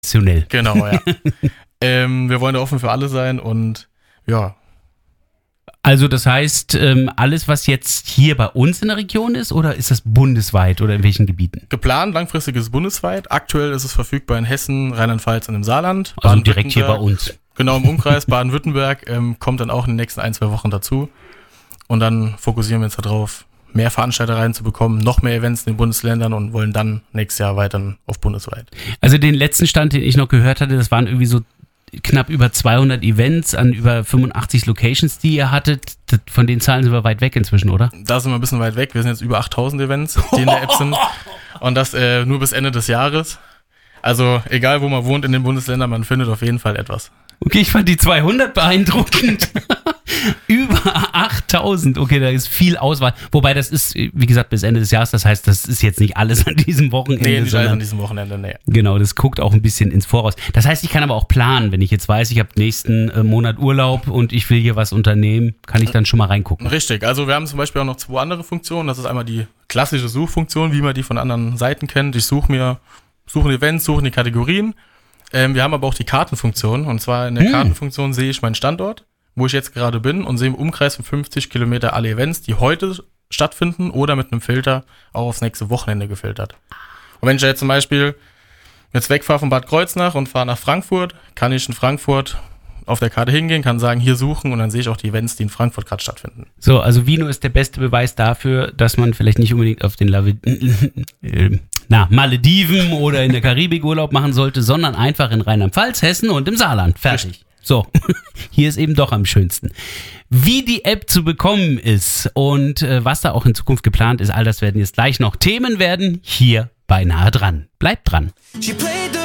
Sensationell. Genau, ja. Wir wollen da offen für alle sein und ja. Also das heißt, alles, was jetzt hier bei uns in der Region ist, oder ist das bundesweit oder in welchen Gebieten? Geplant, langfristig ist es bundesweit. Aktuell ist es verfügbar in Hessen, Rheinland-Pfalz und im Saarland. Also direkt hier bei uns. Genau, im Umkreis Baden-Württemberg kommt dann auch in den nächsten 1-2 Wochen dazu. Und dann fokussieren wir uns darauf, mehr Veranstalter reinzubekommen, noch mehr Events in den Bundesländern und wollen dann nächstes Jahr weiter auf bundesweit. Also den letzten Stand, den ich noch gehört hatte, das waren irgendwie so knapp über 200 Events an über 85 Locations, die ihr hattet. Von den Zahlen sind wir weit weg inzwischen, oder? Da sind wir ein bisschen weit weg. Wir sind jetzt über 8000 Events, die in der App sind. Und das nur bis Ende des Jahres. Also egal, wo man wohnt in den Bundesländern, man findet auf jeden Fall etwas. Okay, ich fand die 200 beeindruckend. Über 8000. Okay, da ist viel Auswahl. Wobei das ist, wie gesagt, bis Ende des Jahres. Das heißt, das ist jetzt nicht alles an diesem Wochenende. Nee, nicht alles an diesem Wochenende, nee. Genau, das guckt auch ein bisschen ins Voraus. Das heißt, ich kann aber auch planen. Wenn ich jetzt weiß, ich habe nächsten Monat Urlaub und ich will hier was unternehmen, kann ich dann schon mal reingucken. Richtig, also wir haben zum Beispiel auch noch 2 andere Funktionen. Das ist einmal die klassische Suchfunktion, wie man die von anderen Seiten kennt. Ich suche ein Event, suche die Kategorien. Wir haben aber auch die Kartenfunktion. Und zwar in der Kartenfunktion sehe ich meinen Standort, wo ich jetzt gerade bin, und sehe im Umkreis von 50 Kilometer alle Events, die heute stattfinden oder mit einem Filter auch aufs nächste Wochenende gefiltert. Und wenn ich jetzt zum Beispiel jetzt wegfahre von Bad Kreuznach und fahre nach Frankfurt, kann ich in Frankfurt auf der Karte hingehen, kann sagen, hier suchen, und dann sehe ich auch die Events, die in Frankfurt gerade stattfinden. So, also Vino ist der beste Beweis dafür, dass man vielleicht nicht unbedingt auf den Malediven oder in der Karibik Urlaub machen sollte, sondern einfach in Rheinland-Pfalz, Hessen und im Saarland. Fertig. So, hier ist eben doch am schönsten. Wie die App zu bekommen ist und was da auch in Zukunft geplant ist, all das werden jetzt gleich noch Themen werden, hier bei Nahe dran. Bleibt dran.